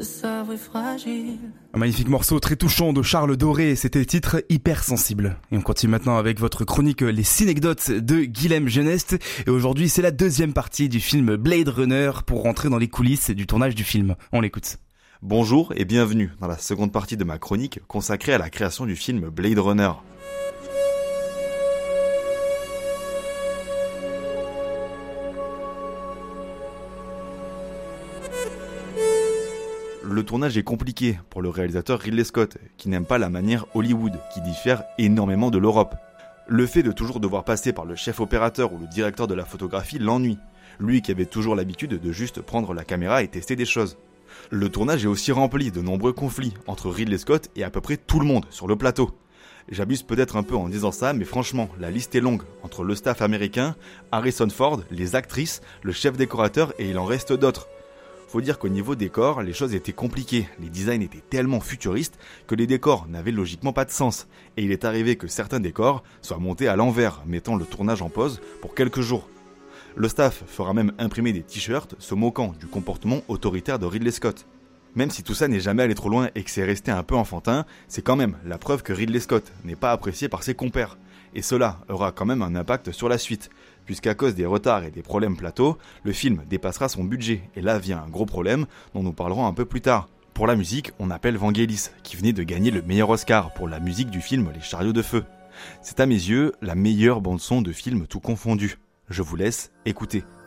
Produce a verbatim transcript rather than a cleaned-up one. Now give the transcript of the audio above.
sabre est fragile. Un magnifique morceau très touchant de Charles Doré, c'était le titre Hypersensible. Et on continue maintenant avec votre chronique Les Synecdotes de Guilhem Geneste. Et aujourd'hui, c'est la deuxième partie du film Blade Runner pour rentrer dans les coulisses du tournage du film. On l'écoute. Bonjour et bienvenue dans la seconde partie de ma chronique consacrée à la création du film Blade Runner. Le tournage est compliqué pour le réalisateur Ridley Scott, qui n'aime pas la manière Hollywood, qui diffère énormément de l'Europe. Le fait de toujours devoir passer par le chef opérateur ou le directeur de la photographie l'ennuie, lui qui avait toujours l'habitude de juste prendre la caméra et tester des choses. Le tournage est aussi rempli de nombreux conflits entre Ridley Scott et à peu près tout le monde sur le plateau. J'abuse peut-être un peu en disant ça, mais franchement, la liste est longue, entre le staff américain, Harrison Ford, les actrices, le chef décorateur et il en reste d'autres. Faut dire qu'au niveau décor, les choses étaient compliquées, les designs étaient tellement futuristes que les décors n'avaient logiquement pas de sens, et il est arrivé que certains décors soient montés à l'envers, mettant le tournage en pause pour quelques jours. Le staff fera même imprimer des t-shirts se moquant du comportement autoritaire de Ridley Scott. Même si tout ça n'est jamais allé trop loin et que c'est resté un peu enfantin, c'est quand même la preuve que Ridley Scott n'est pas apprécié par ses compères. Et cela aura quand même un impact sur la suite, puisqu'à cause des retards et des problèmes plateaux, le film dépassera son budget. Et là vient un gros problème dont nous parlerons un peu plus tard. Pour la musique, on appelle Vangelis, qui venait de gagner le meilleur Oscar pour la musique du film Les Chariots de Feu. C'est à mes yeux la meilleure bande-son de film tout confondu. Je vous laisse écouter.